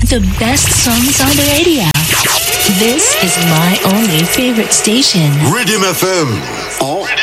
the best songs on the radio. This is my only favorite station. Rhythm FM.